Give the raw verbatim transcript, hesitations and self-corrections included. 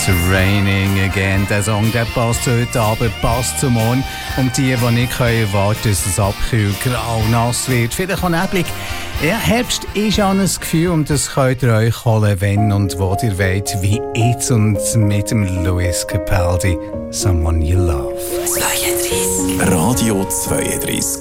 Raining Again. Der Song, der passt heute Abend, passt zum Morgen. Und die, die nicht können warten, dass es abkühlt, grau, nass wird, vielleicht auch neblig. Ja, Herbst ist ja ein Gefühl und das könnt ihr euch holen, wenn und wo ihr wollt, wie jetzt und mit dem Lewis Capaldi, Someone You Love. zweiunddreißig. Radio zweiunddreißig.